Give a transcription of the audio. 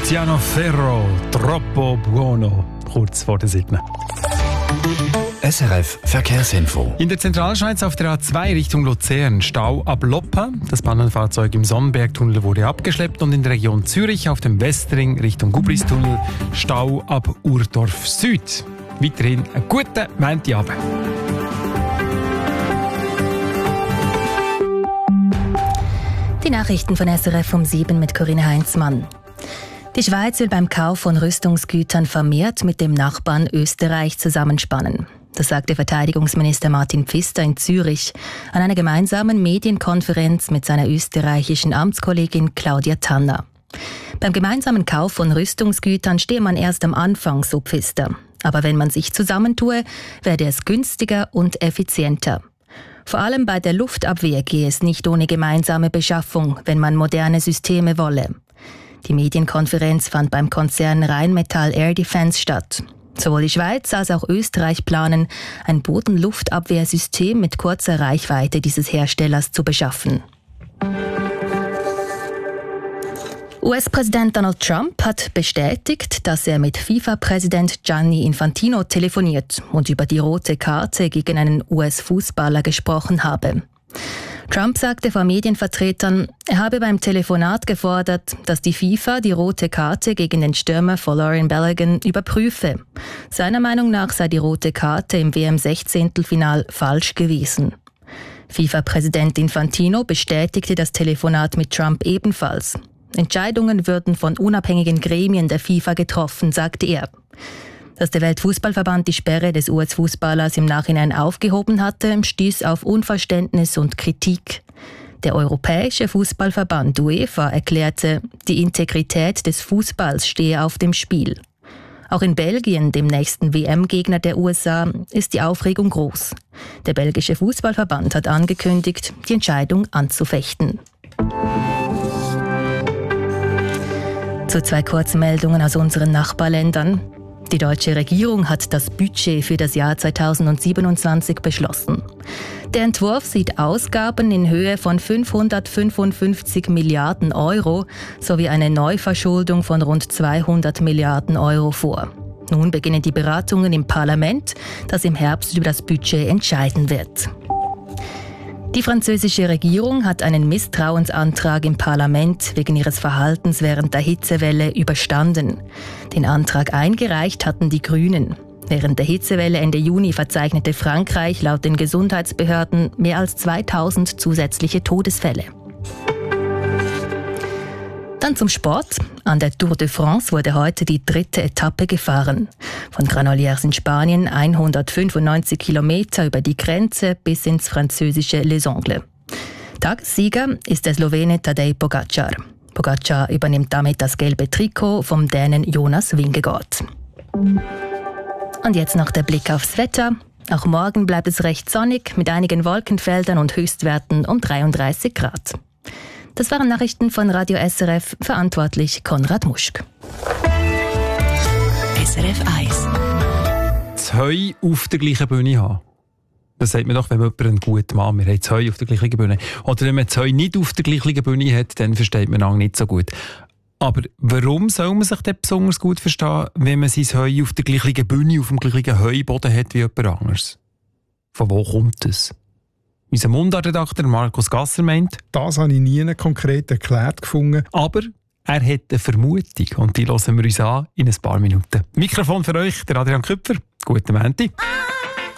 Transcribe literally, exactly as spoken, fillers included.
Tiziano Ferro, Troppo Buono, kurz vor der siebten. S R F Verkehrsinfo. In der Zentralschweiz auf der A zwei Richtung Luzern Stau ab Loppa. Das Bahnfahrzeug im Sonnenbergtunnel wurde abgeschleppt und in der Region Zürich auf dem Westring Richtung Gubristunnel Stau ab Urdorf Süd. Weiterhin einen guten Montagabend. Die Nachrichten von S R F um sieben mit Corinne Heinzmann. Die Schweiz will beim Kauf von Rüstungsgütern vermehrt mit dem Nachbarn Österreich zusammenspannen. Das sagte Verteidigungsminister Martin Pfister in Zürich an einer gemeinsamen Medienkonferenz mit seiner österreichischen Amtskollegin Claudia Tanner. Beim gemeinsamen Kauf von Rüstungsgütern stehe man erst am Anfang, so Pfister. Aber wenn man sich zusammentue, werde es günstiger und effizienter. Vor allem bei der Luftabwehr gehe es nicht ohne gemeinsame Beschaffung, wenn man moderne Systeme wolle. Die Medienkonferenz fand beim Konzern Rheinmetall Air Defence statt. Sowohl die Schweiz als auch Österreich planen, ein Bodenluftabwehrsystem mit kurzer Reichweite dieses Herstellers zu beschaffen. U S-Präsident Donald Trump hat bestätigt, dass er mit FIFA-Präsident Gianni Infantino telefoniert und über die rote Karte gegen einen U S-Fußballer gesprochen habe. Trump sagte vor Medienvertretern, er habe beim Telefonat gefordert, dass die FIFA die rote Karte gegen den Stürmer Folarin Balogun überprüfe. Seiner Meinung nach sei die rote Karte im W M-Sechzehntelfinal falsch gewesen. FIFA-Präsident Infantino bestätigte das Telefonat mit Trump ebenfalls. Entscheidungen würden von unabhängigen Gremien der FIFA getroffen, sagte er. Dass der Weltfußballverband die Sperre des U S-Fußballers im Nachhinein aufgehoben hatte, stieß auf Unverständnis und Kritik. Der Europäische Fußballverband UEFA erklärte, die Integrität des Fußballs stehe auf dem Spiel. Auch in Belgien, dem nächsten W M-Gegner der U S A, ist die Aufregung groß. Der belgische Fußballverband hat angekündigt, die Entscheidung anzufechten. Zu zwei Kurzmeldungen aus unseren Nachbarländern. Die deutsche Regierung hat das Budget für das Jahr zweitausendsiebenundzwanzig beschlossen. Der Entwurf sieht Ausgaben in Höhe von fünfhundertfünfundfünfzig Milliarden Euro sowie eine Neuverschuldung von rund zweihundert Milliarden Euro vor. Nun beginnen die Beratungen im Parlament, das im Herbst über das Budget entscheiden wird. Die französische Regierung hat einen Misstrauensantrag im Parlament wegen ihres Verhaltens während der Hitzewelle überstanden. Den Antrag eingereicht hatten die Grünen. Während der Hitzewelle Ende Juni verzeichnete Frankreich laut den Gesundheitsbehörden mehr als zweitausend zusätzliche Todesfälle. Dann zum Sport. An der Tour de France wurde heute die dritte Etappe gefahren. Von Granollers in Spanien hundertfünfundneunzig Kilometer über die Grenze bis ins französische Les Angles. Tagessieger ist der Slowene Tadej Pogačar. Pogačar übernimmt damit das gelbe Trikot vom Dänen Jonas Vingegaard. Und jetzt noch der Blick aufs Wetter. Auch morgen bleibt es recht sonnig mit einigen Wolkenfeldern und Höchstwerten um dreiunddreißig Grad. Das waren Nachrichten von Radio S R F, verantwortlich Konrad Muschk. S R F eins. Das Heu auf der gleichen Bühne haben. Das sagt man doch, wenn man jemanden gut macht. Wir haben das Heu auf der gleichen Bühne. Oder wenn man das Heu nicht auf der gleichen Bühne hat, dann versteht man auch nicht so gut. Aber warum soll man sich denn besonders gut verstehen, wenn man sein Heu auf der gleichen Bühne, auf dem gleichen Heuboden hat wie jemand anderes? Von wo kommt das? Unser Mundartredakteur Markus Gasser meint, das habe ich nie konkret erklärt gefunden. Aber er hat eine Vermutung und die hören wir uns an in ein paar Minuten. Mikrofon für euch, der Adrian Küpfer. Guten Montag.